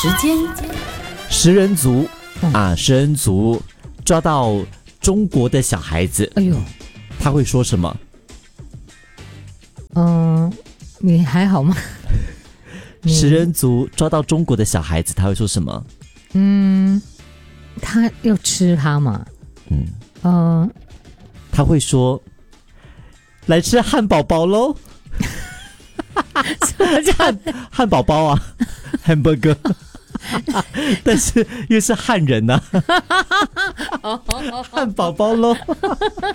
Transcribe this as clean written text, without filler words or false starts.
时间， 食人族食人族抓到中国的小孩子， 哎呦， 他会说什么？ 你还好吗？ 食人族抓到中国的小孩子，他会说什么？ 他要吃他嘛？ 他会说来吃汉堡包喽。 什么叫汉堡包啊？hamburger。但是又是汉人啊，汉堡包喽。